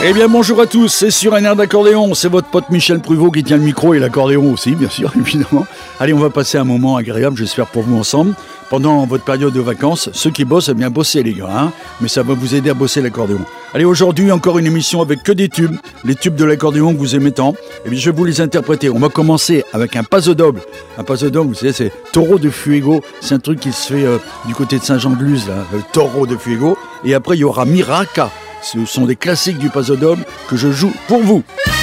Eh bien bonjour à tous, c'est sur un air d'accordéon, c'est votre pote Michel Pruvot qui tient le micro et l'accordéon aussi, bien sûr, évidemment. Allez, on va passer un moment agréable, j'espère pour vous ensemble. Pendant votre période de vacances, ceux qui bossent, eh bien bossez les gars, hein, mais ça va vous aider à bosser l'accordéon. Allez, aujourd'hui encore une émission avec que des tubes, les tubes de l'accordéon que vous aimez tant. Eh bien je vais vous les interpréter. On va commencer avec un paso doble. Un paso doble, vous savez, c'est Toro de Fuego, c'est un truc qui se fait du côté de Saint-Jean-de-Luz, là, le Toro de Fuego. Et après il y aura Miraca. Ce sont des classiques du paso doble que je joue pour vous.